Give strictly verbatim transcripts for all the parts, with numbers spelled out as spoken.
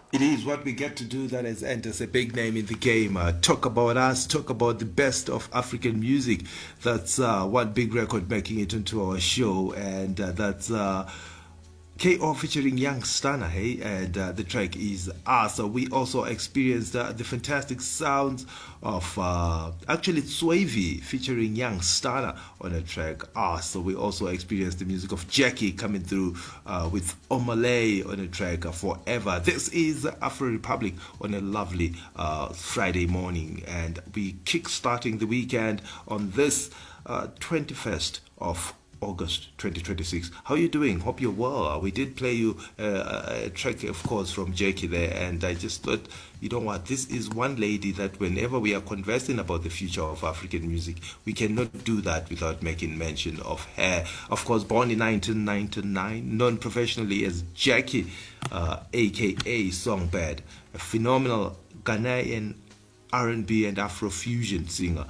It is what we get to do that has entered as a big name in the game. Uh, talk about us, talk about the best of African music. That's uh, one big record making it into our show, and uh, that's uh, K O featuring Young Stunner, hey, and uh, the track is us. So we also experienced uh, the fantastic sounds of uh, actually Swavy featuring Young Stunner on a track us. So we also experienced the music of Jackie coming through uh, with Omalay on a track uh, Forever. This is Afro Republic on a lovely uh, Friday morning, and we kick starting the weekend on this uh, twenty-first of August twenty twenty-six. How are you doing? Hope you're well. We did play you uh, a track, of course, from Jackie there, and I just thought, you know what, this is one lady that whenever we are conversing about the future of African music, we cannot do that without making mention of her. Of course, born in nineteen ninety-nine, known professionally as Jackie, uh, aka Songbird, a phenomenal Ghanaian R and B and Afrofusion singer.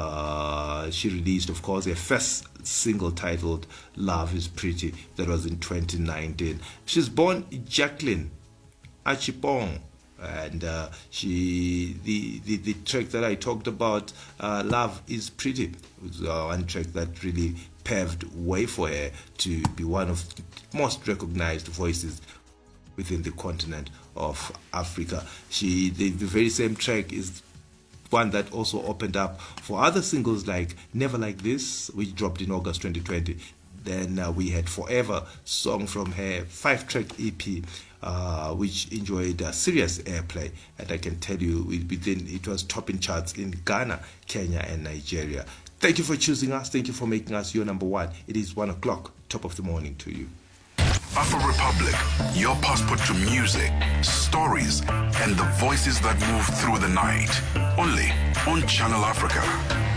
Uh, she released, of course, her first single titled Love is Pretty. That was in twenty nineteen. She's born Jacqueline Achipong. And uh, she, the, the the track that I talked about, uh, Love is Pretty, was uh, one track that really paved way for her to be one of the most recognized voices within the continent of Africa. She, the, the very same track is one that also opened up for other singles like Never Like This, which dropped in August twenty twenty. Then uh, we had Forever, song from her five-track E P, uh, which enjoyed uh, serious airplay. And I can tell you, within it was topping charts in Ghana, Kenya, and Nigeria. Thank you for choosing us. Thank you for making us your number one. It is one o'clock, top of the morning to you. Afro Republic, your passport to music, stories, and the voices that move through the night. Only on Channel Africa.